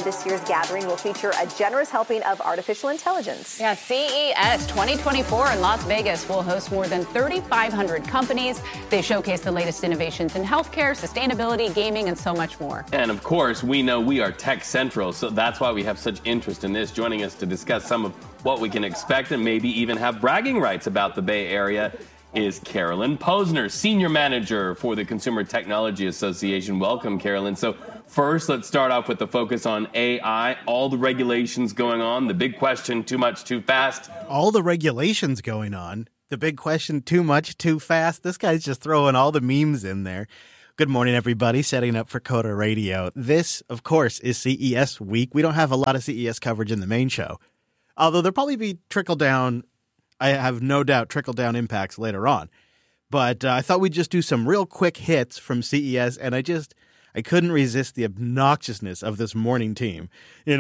this year's gathering will feature a generous helping of artificial intelligence. Yeah, CES 2024 in Las Vegas will host more than 3,500 companies. They showcase the latest innovations in healthcare, sustainability, gaming, and so much more. And of course, we know we are Tech Central, so that's why we have such interest in this. Joining us to discuss some of what we can expect and maybe even have bragging rights about the Bay Area is Carolyn Posner, Senior Manager for the Consumer Technology Association. Welcome, Carolyn. So first, let's start off with the focus on AI, all the regulations going on, the big question, too much, too fast. All the regulations going on, the big question, too much, too fast. This guy's just throwing all the memes in there. Good morning, everybody, setting up for Coda Radio. This, of course, is CES week. We don't have a lot of CES coverage in the main show, although there'll probably be trickle-down, I have no doubt, trickle-down impacts later on. But I thought we'd just do some real quick hits from CES, and I couldn't resist the obnoxiousness of this morning team,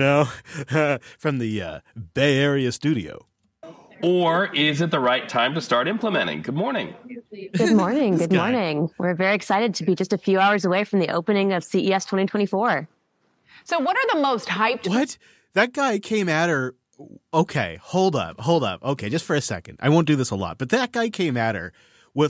from the Bay Area studio. Or is it the right time to start implementing? Good morning. Good morning. Good morning. We're very excited to be just a few hours away from the opening of CES 2024. So what are the most hyped? What? That guy came at her. Okay, hold up. Okay, just for a second. I won't do this a lot, but that guy came at her with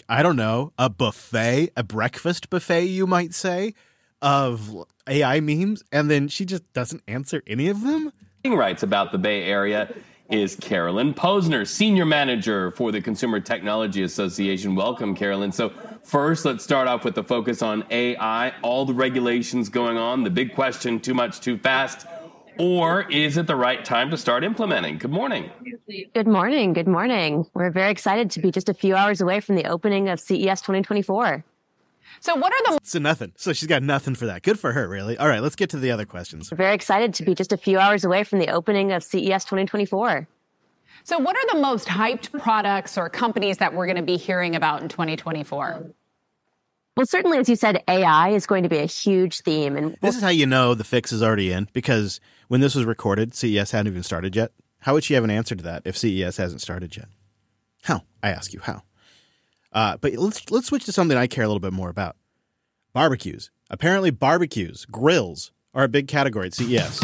a buffet, a breakfast buffet, you might say, of AI memes, and then she just doesn't answer any of them? Rights about the Bay Area is Carolyn Posner, Senior Manager for the Consumer Technology Association. Welcome, Carolyn. So first, let's start off with the focus on AI, all the regulations going on, the big question, too much, too fast. Or is it the right time to start implementing? Good morning. Good morning. Good morning. We're very excited to be just a few hours away from the opening of CES 2024. So what are the... So nothing. So she's got nothing for that. Good for her, really. All right, let's get to the other questions. We're very excited to be just a few hours away from the opening of CES 2024. So what are the most hyped products or companies that we're going to be hearing about in 2024? Well, certainly, as you said, AI is going to be a huge theme. And this is how you know the fix is already in, because when this was recorded, CES hadn't even started yet. How would she have an answer to that if CES hasn't started yet? How? I ask you, how? But let's switch to something I care a little bit more about. Barbecues. Apparently barbecues, grills, are a big category at CES.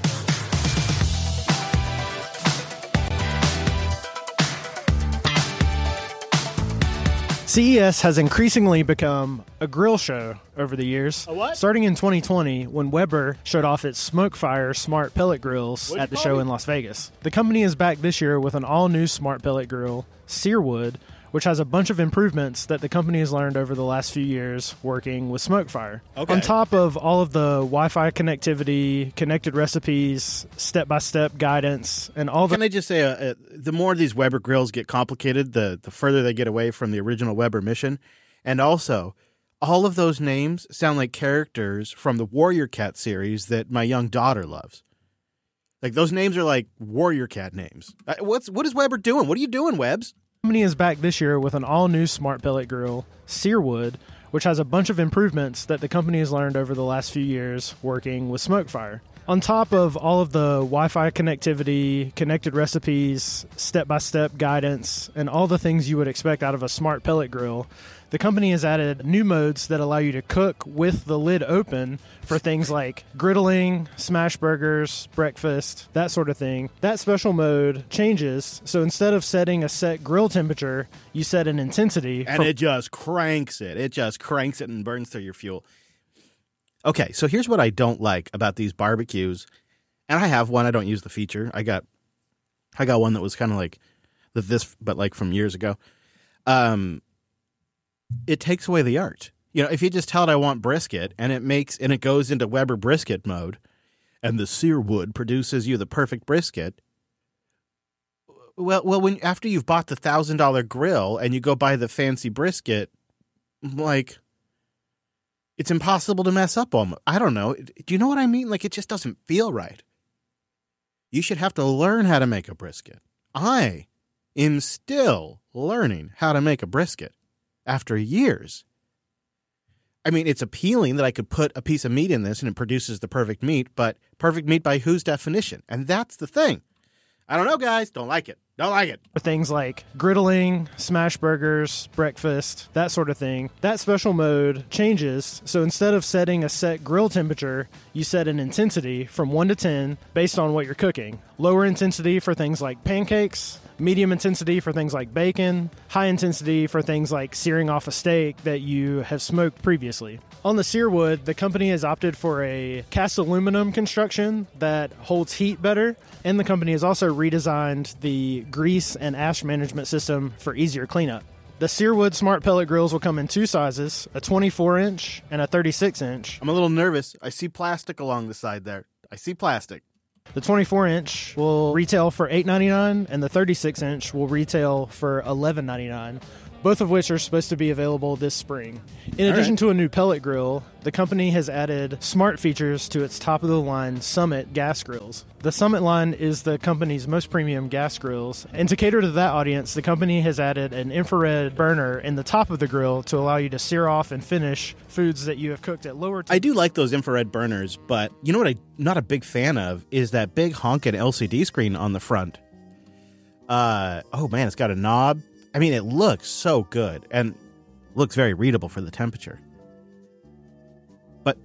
CES has increasingly become a grill show over the years. A what? Starting in 2020, when Weber showed off its SmokeFire smart pellet grills at the show in Las Vegas. The company is back this year with an all-new smart pellet grill, Searwood, which has a bunch of improvements that the company has learned over the last few years working with SmokeFire. Okay. On top of all of the Wi-Fi connectivity, connected recipes, step-by-step guidance, and all the... Can I just say, the more these Weber grills get complicated, the further they get away from the original Weber mission. And also, all of those names sound like characters from the Warrior Cat series that my young daughter loves. Like, those names are like Warrior Cat names. What is Weber doing? What are you doing, Webs? The company is back this year with an all-new smart pellet grill, Searwood, which has a bunch of improvements that the company has learned over the last few years working with SmokeFire. On top of all of the Wi-Fi connectivity, connected recipes, step-by-step guidance, and all the things you would expect out of a smart pellet grill, the company has added new modes that allow you to cook with the lid open for things like griddling, smash burgers, breakfast, that sort of thing. That special mode changes, so instead of setting a set grill temperature, you set an intensity. And it just cranks it. It just cranks it and burns through your fuel. Okay, so here's what I don't like about these barbecues. And I have one. I don't use the feature. I got one that was kind of like this, but like from years ago. It takes away the art. If you just tell it I want brisket and it goes into Weber brisket mode and the Searwood produces you the perfect brisket. Well, after you've bought the $1,000 grill and you go buy the fancy brisket, like, it's impossible to mess up almost. I don't know. Do you know what I mean? Like, it just doesn't feel right. You should have to learn how to make a brisket. I am still learning how to make a brisket after years. I mean, it's appealing that I could put a piece of meat in this and it produces the perfect meat, but perfect meat by whose definition? And that's the thing. I don't know, guys. Don't like it. Don't like it. Things like griddling, smash burgers, breakfast, that sort of thing. That special mode changes, so instead of setting a set grill temperature, you set an intensity from 1 to 10 based on what you're cooking. Lower intensity for things like pancakes, medium intensity for things like bacon, high intensity for things like searing off a steak that you have smoked previously. On the Searwood, the company has opted for a cast aluminum construction that holds heat better, and the company has also redesigned the grease and ash management system for easier cleanup. The Searwood Smart Pellet Grills will come in 2 sizes, a 24-inch and a 36-inch. I'm a little nervous. I see plastic along the side there. I see plastic. The 24-inch will retail for $8.99, and the 36-inch will retail for $11.99, both of which are supposed to be available this spring. In addition to a new pellet grill, the company has added smart features to its top-of-the-line Summit gas grills. The Summit line is the company's most premium gas grills, and to cater to that audience, the company has added an infrared burner in the top of the grill to allow you to sear off and finish foods that you have cooked at lower I do like those infrared burners, but you know what I'm not a big fan of is that big honkin' LCD screen on the front. Oh man, it's got a knob. I mean, it looks so good and looks very readable for the temperature. But,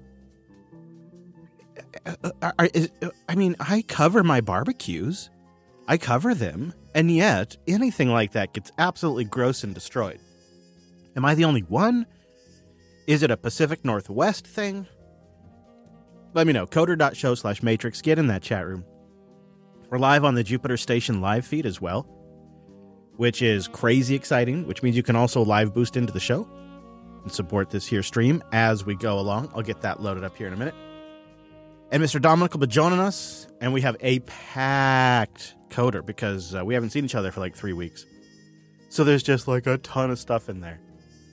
I cover my barbecues. I cover them. And yet, anything like that gets absolutely gross and destroyed. Am I the only one? Is it a Pacific Northwest thing? Let me know. Coder.show/Matrix. Get in that chat room. We're live on the Jupiter Station live feed as well, which is crazy exciting, which means you can also live boost into the show and support this here stream as we go along. I'll get that loaded up here in a minute. And Mr. Dominic will be joining us, and we have a packed Coder because we haven't seen each other for like 3 weeks. So there's just like a ton of stuff in there.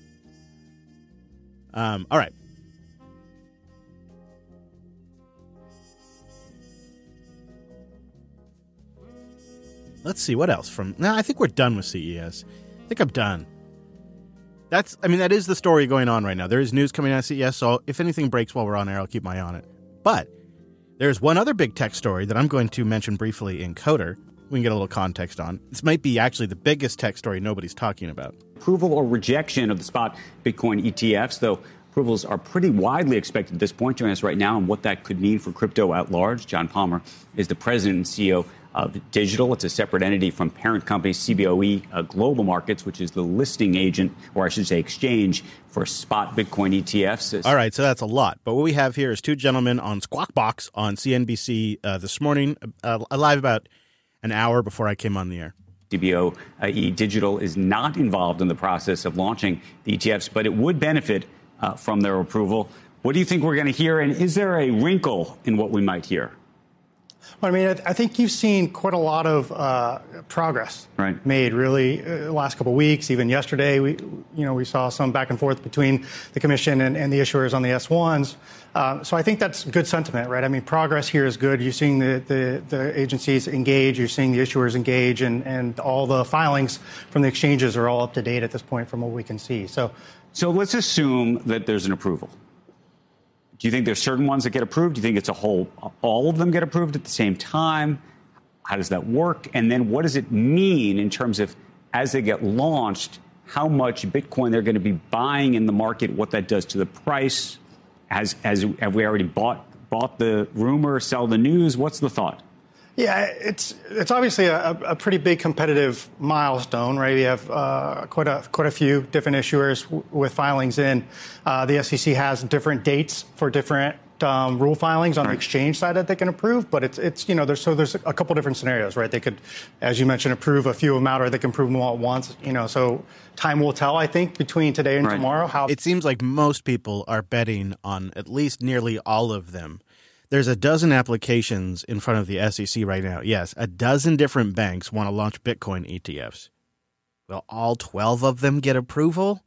All right. Let's see, what else from... I think we're done with CES. I think I'm done. That is the story going on right now. There is news coming out of CES, so if anything breaks while we're on air, I'll keep my eye on it. But there's one other big tech story that I'm going to mention briefly in Coder. We can get a little context on. This might be actually the biggest tech story nobody's talking about. Approval or rejection of the spot Bitcoin ETFs, though approvals are pretty widely expected at this point. Joining us right now and what that could mean for crypto at large, John Palmer is the president and CEO of Digital. It's a separate entity from parent company CBOE Global Markets, which is the listing agent, or I should say exchange, for spot Bitcoin ETFs. All right, so that's a lot. But what we have here is 2 gentlemen on Squawk Box on CNBC this morning, live about an hour before I came on the air. CBOE Digital is not involved in the process of launching the ETFs, but it would benefit from their approval. What do you think we're going to hear, and is there a wrinkle in what we might hear? Well, I think you've seen quite a lot of progress made, really, the last couple of weeks. Even yesterday, we saw some back and forth between the commission and the issuers on the S1s. So I think that's good sentiment, right? I mean, progress here is good. You're seeing the agencies engage. You're seeing the issuers engage, and all the filings from the exchanges are all up to date at this point from what we can see. So let's assume that there's an approval. Do you think there's certain ones that get approved? Do you think it's all of them get approved at the same time? How does that work? And then what does it mean in terms of, as they get launched, how much Bitcoin they're going to be buying in the market, what that does to the price? Have we already bought the rumor, sell the news? What's the thought? Yeah, it's obviously a pretty big competitive milestone, right? We have quite a few different issuers with filings in. The SEC has different dates for different rule filings on the exchange side that they can approve, but there's a couple different scenarios, right? They could, as you mentioned, approve a few of them out, or they can approve them all at once. So time will tell, I think, between today and tomorrow. How it seems like most people are betting on at least nearly all of them. There's a dozen applications in front of the SEC right now. Yes, a dozen different banks want to launch Bitcoin ETFs. Will all 12 of them get approval?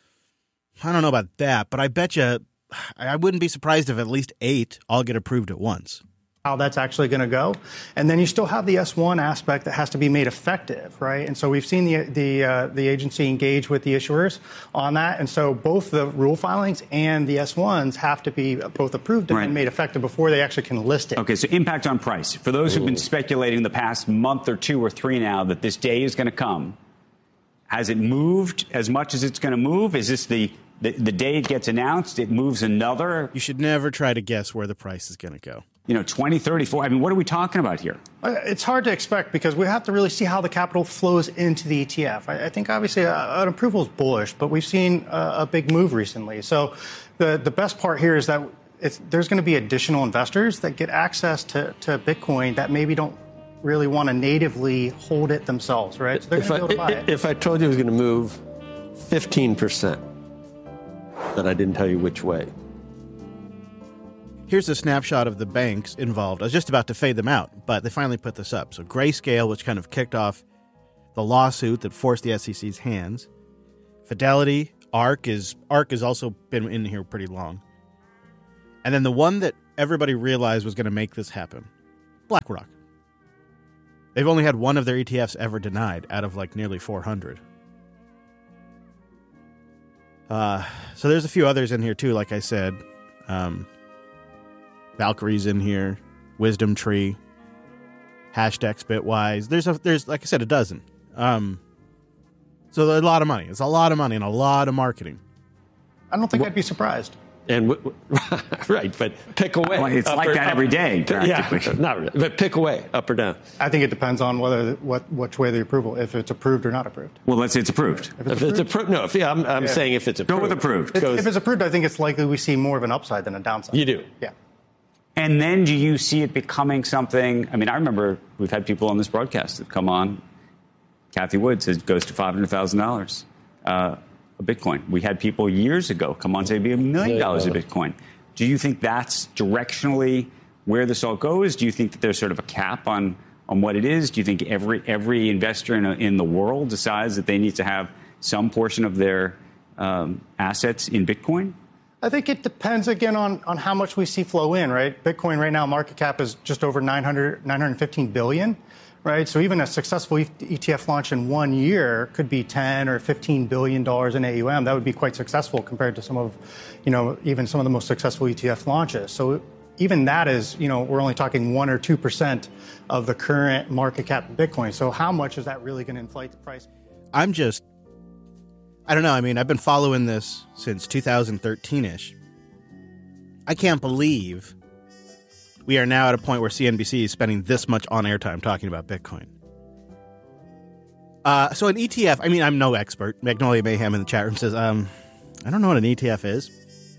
I don't know about that, but I bet you I wouldn't be surprised if at least 8 all get approved at once. how that's actually going to go. And then you still have the S1 aspect that has to be made effective, right? And so we've seen the agency engage with the issuers on that. And so both the rule filings and the S1s have to be both approved and made effective before they actually can list it. Okay, so impact on price. For those who've been speculating the past month or 2 or 3 now that this day is going to come, has it moved as much as it's going to move? Is this the day it gets announced, it moves another? You should never try to guess where the price is going to go. 20, 30, 40. I mean, what are we talking about here? It's hard to expect because we have to really see how the capital flows into the ETF. I think obviously an approval is bullish, but we've seen a big move recently. So the best part here is that there's going to be additional investors that get access to Bitcoin that maybe don't really want to natively hold it themselves, right? So they're going to be able to buy it. If I told you it was going to move 15%, then I didn't tell you which way. Here's a snapshot of the banks involved. I was just about to fade them out, but they finally put this up. So Grayscale, which kind of kicked off the lawsuit that forced the SEC's hands. Fidelity, ARK has also been in here pretty long. And then the one that everybody realized was going to make this happen, BlackRock. They've only had one of their ETFs ever denied out of nearly 400. So there's a few others in here too, like I said. Valkyrie's in here, Wisdom Tree, Hashdex, Bitwise. There's like I said, a dozen. So there's a lot of money. It's a lot of money and a lot of marketing. I don't think I'd be surprised. And right, but pick away. Well, it's like that every day. Yeah, not really, but pick away, up or down. I think it depends on which way the approval, if it's approved or not approved. Well, let's say it's approved. If it's approved, no. I'm saying if it's approved. Go with approved. If it's approved, I think it's likely we see more of an upside than a downside. You do, yeah. And then do you see it becoming something? I mean, I remember we've had people on this broadcast that come on. Kathy Wood says it goes to $500,000 a Bitcoin. We had people years ago come on and say it'd be $1 million a Bitcoin. Do you think that's directionally where this all goes? Do you think that there's sort of a cap on what it is? Do you think every investor in the world decides that they need to have some portion of their assets in Bitcoin? I think it depends, again, on how much we see flow in, right? Bitcoin right now, market cap is just over 915 billion, right? So even a successful ETF launch in 1 year could be $10 or $15 billion in AUM. That would be quite successful compared to some of, even some of the most successful ETF launches. So even that is, we're only talking 1 or 2% of the current market cap of Bitcoin. So how much is that really going to inflate the price? I don't know. I mean, I've been following this since 2013-ish. I can't believe we are now at a point where CNBC is spending this much on-air time talking about Bitcoin. So an ETF, I mean, I'm no expert. Magnolia Mayhem in the chat room says, I don't know what an ETF is.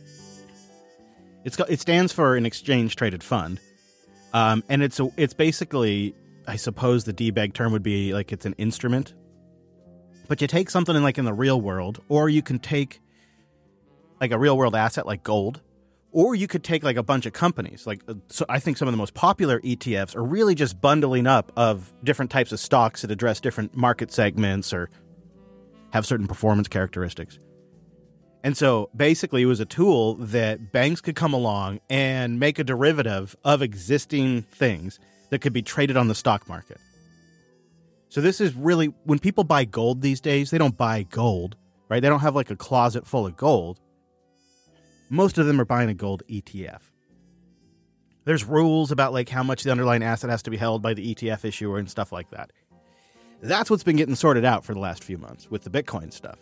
It stands for an exchange-traded fund. And it's basically, I suppose the D-bag term would be like it's an instrument. But you take something in the real world, or you can take like a real world asset like gold, or you could take like a bunch of companies. So I think some of the most popular ETFs are really just bundling up of different types of stocks that address different market segments or have certain performance characteristics. And so basically it was a tool that banks could come along and make a derivative of existing things that could be traded on the stock market. So this is really, when people buy gold these days, they don't buy gold, right? They don't have like a closet full of gold. Most of them are buying a gold ETF. There's rules about like how much the underlying asset has to be held by the ETF issuer and stuff like that. That's what's been getting sorted out for the last few months with the Bitcoin stuff.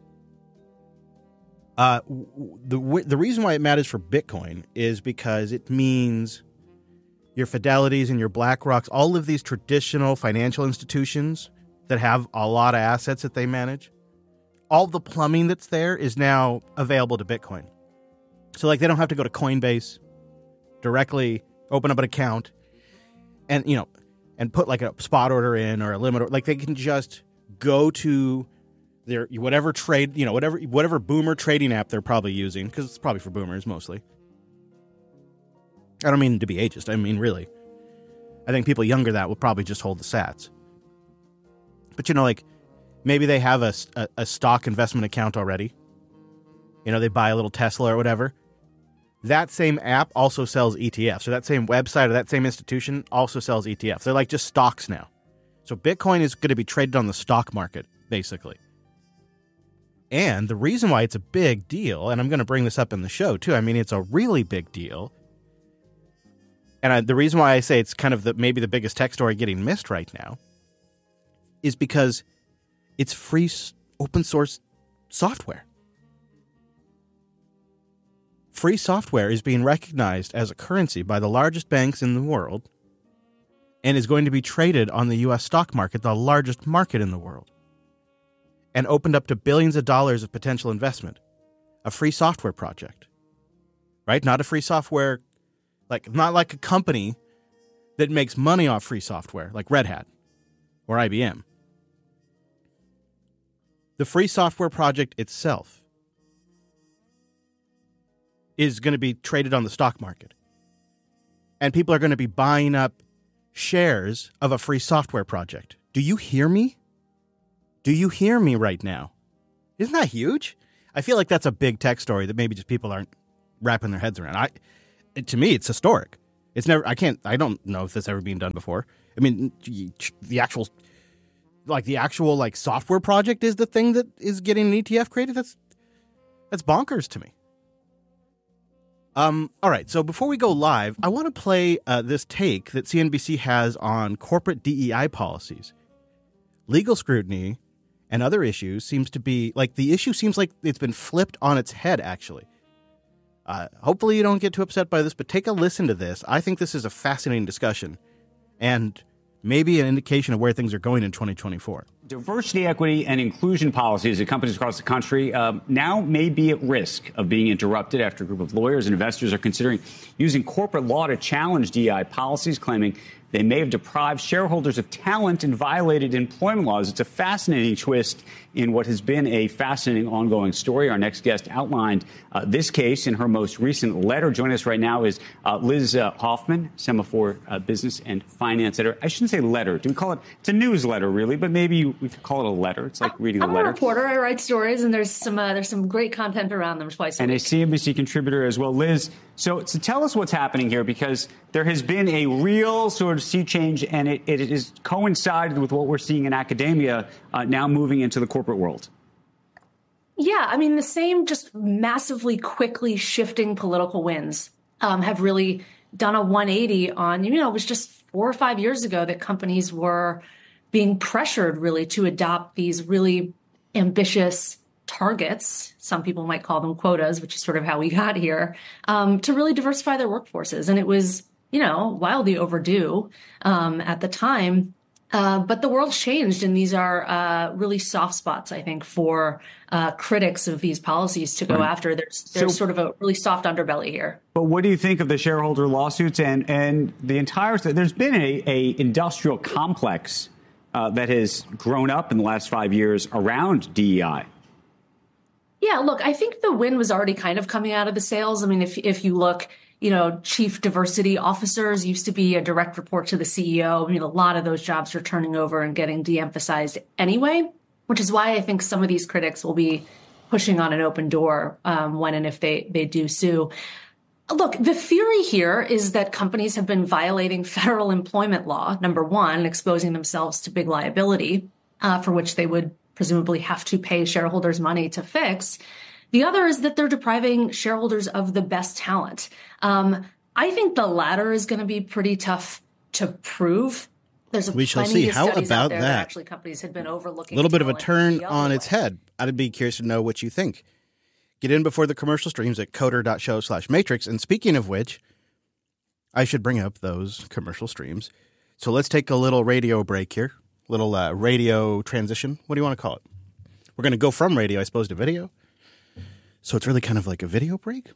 The reason why it matters for Bitcoin is because it means your Fidelities and your BlackRocks, all of these traditional financial institutions that have a lot of assets that they manage, all the plumbing that's there is now available to Bitcoin. So like they don't have to go to Coinbase, directly open up an account and, and put like a spot order in or a limit order. Like they can just go to their whatever trade, whatever boomer trading app they're probably using, because it's probably for boomers mostly. I don't mean to be ageist. I mean, really. I think people younger that will probably just hold the sats. But, maybe they have a stock investment account already. They buy a little Tesla or whatever. that same app also sells ETFs. So that same website or that same institution also sells ETFs. They're like just stocks now. So Bitcoin is going to be traded on the stock market, basically. And the reason why it's a big deal, and I'm going to bring this up in the show too, I mean, it's a really big deal. And the reason why I say it's kind of maybe the biggest tech story getting missed right now is because it's free open source software. Free software is being recognized as a currency by the largest banks in the world and is going to be traded on the U.S. stock market, the largest market in the world, and opened up to billions of dollars of potential investment. A free software project, right? Not a free software, not like a company that makes money off free software, like Red Hat or IBM. The free software project itself is going to be traded on the stock market. And people are going to be buying up shares of a free software project. Do you hear me? Do you hear me right now? Isn't that huge? I feel like that's a big tech story that maybe just people aren't wrapping their heads around. To me, it's historic. I don't know if this ever been done before. I mean, the actual software project is the thing that is getting an ETF created. That's bonkers to me. All right, so before we go live, I want to play this take that CNBC has on corporate DEI policies. Legal scrutiny and other issues seems to be, the issue seems like it's been flipped on its head, actually. Hopefully you don't get too upset by this, but take a listen to this. I think this is a fascinating discussion and maybe an indication of where things are going in 2024. Diversity, equity, and inclusion policies at companies across the country now may be at risk of being interrupted after a group of lawyers and investors are considering using corporate law to challenge DEI policies, claiming they may have deprived shareholders of talent and violated employment laws. It's a fascinating twist in what has been a fascinating ongoing story. Our next guest outlined this case in her most recent letter. Joining us right now is Liz Hoffman, Semaphore Business and Finance Editor. I shouldn't say letter. Do we call it? It's a newsletter, really, but maybe we could call it a letter. It's like reading a letter. I'm a reporter. I write stories, and there's some great content around them twice a week. And a CNBC contributor as well. Liz, so tell us what's happening here, because there has been a real sort of sea change, and it has coincided with what we're seeing in academia now moving into the corporate world. Yeah, I mean, the same just massively quickly shifting political winds have really done a 180 on, it was just 4 or 5 years ago that companies were being pressured really to adopt these really ambitious targets. Some people might call them quotas, which is sort of how we got here, to really diversify their workforces. And it was, wildly overdue at the time. But the world's changed, and these are really soft spots, I think, for critics of these policies to go after. There's sort of a really soft underbelly here. But what do you think of the shareholder lawsuits and the entire? There's been a industrial complex that has grown up in the last 5 years around DEI. Yeah, look, I think the wind was already kind of coming out of the sails. I mean, if you look, chief diversity officers used to be a direct report to the CEO. I mean, a lot of those jobs are turning over and getting de-emphasized anyway, which is why I think some of these critics will be pushing on an open door when and if they do sue. Look, the theory here is that companies have been violating federal employment law, number one, exposing themselves to big liability, for which they would presumably have to pay shareholders money to fix. The other is that they're depriving shareholders of the best talent. I think the latter is going to be pretty tough to prove. We shall see. How about that? Actually, companies had been overlooking. A little bit of a turn on its head. I'd be curious to know what you think. Get in before the commercial streams at coder.show/matrix. And speaking of which, I should bring up those commercial streams. So let's take a little radio break here. Little radio transition. What do you want to call it? We're going to go from radio, I suppose, to video. So it's really kind of like a video break.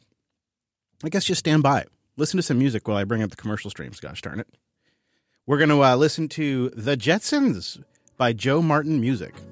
I guess just stand by. Listen to some music while I bring up the commercial streams. Gosh darn it. We're going to listen to The Jetsons by Joe Martin Music.